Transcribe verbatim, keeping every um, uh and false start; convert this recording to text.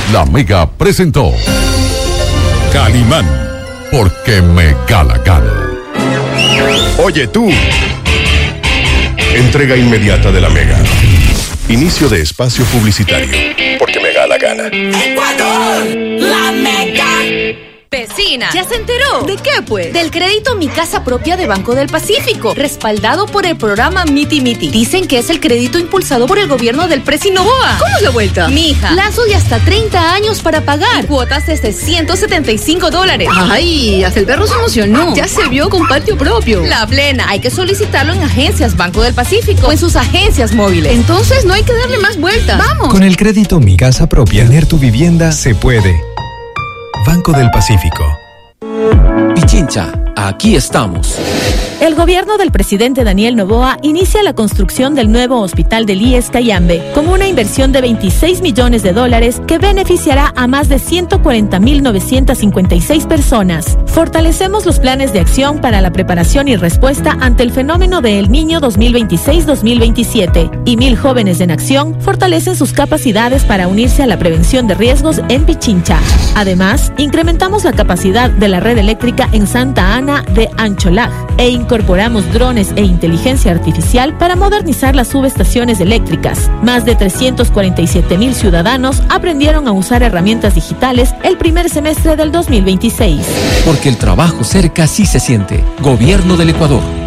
La Mega presentó Calimán, porque me gala gana. Oye tú. Entrega inmediata de La Mega. Inicio de espacio publicitario, porque me da la gana. ¡Ecuador! ¡La Mega! Vecina, ¿ya se enteró? ¿De qué, pues? Del crédito Mi Casa Propia de Banco del Pacífico, respaldado por el programa Miti Miti. Dicen que es el crédito impulsado por el gobierno del Presi Noboa. ¿Cómo es la vuelta? Mija, plazo de hasta treinta años para pagar. Y cuotas desde ciento setenta y cinco dólares. Ay, hasta el perro se emocionó. Ya se vio con patio propio. La plena. Hay que solicitarlo en agencias Banco del Pacífico o en sus agencias móviles. Entonces no hay que darle más vueltas. ¡Vamos! Con el crédito Mi Casa Propia, tener tu vivienda se puede. Banco del Pacífico. Pichincha, aquí estamos. El gobierno del presidente Daniel Noboa inicia la construcción del nuevo hospital del I E S Cayambe con una inversión de veintiséis millones de dólares que beneficiará a más de ciento cuarenta mil novecientas cincuenta y seis personas. Fortalecemos los planes de acción para la preparación y respuesta ante el fenómeno de El Niño dos mil veintiséis dos mil veintisiete y Mil Jóvenes en Acción fortalecen sus capacidades para unirse a la prevención de riesgos en Pichincha. Además, incrementamos la capacidad de la red eléctrica en Santa Ana de Ancholag e incorporamos drones e inteligencia artificial para modernizar las subestaciones eléctricas. Más de trescientos cuarenta y siete mil ciudadanos aprendieron a usar herramientas digitales el primer semestre del dos mil veintiséis. Porque el trabajo cerca sí se siente. Gobierno del Ecuador.